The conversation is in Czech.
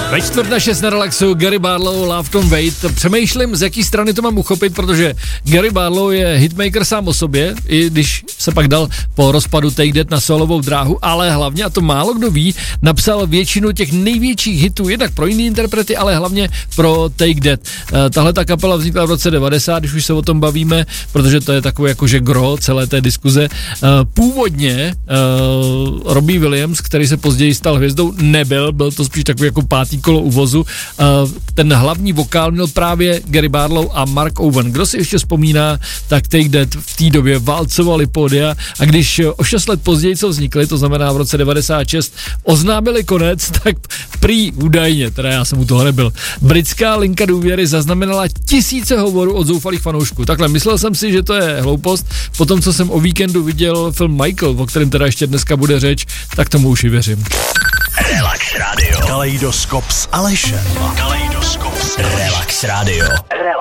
Ve 5:45 na Relaxu Gary Barlow, Love Don't Wait. Přemýšlím, z jaký strany to mám uchopit, protože Gary Barlow je hitmaker sám o sobě, i když se pak dal po rozpadu Take That na solovou dráhu, ale hlavně, a to málo kdo ví, napsal většinu těch největších hitů, jednak pro jiný interprety, ale hlavně pro Take That. Tahle ta kapela vznikla v roce 90, když už se o tom bavíme, protože to je takové jakože gro celé té diskuze. Původně Robbie Williams, který se později stal hvězdou, byl to spíš takový jako pátý kolo uvozu. Ten hlavní vokál měl právě Gary Barlow a Mark Owen. Kdo si ještě vzpomíná, tak Take That v té době válcovali pódia a když o 6 let později co vznikly, to znamená v roce 96, oznámili konec, tak prý údajně, teda já jsem u toho nebyl, britská linka důvěry zaznamenala tisíce hovorů od zoufalých fanoušků. Takhle, myslel jsem si, že to je hloupost, potom co jsem o víkendu viděl film Michael, o kterém teda ještě dneska bude řeč, tak tomu už i věřím. Relax Radio. Kaleidoskop s Alešem. Relax Radio.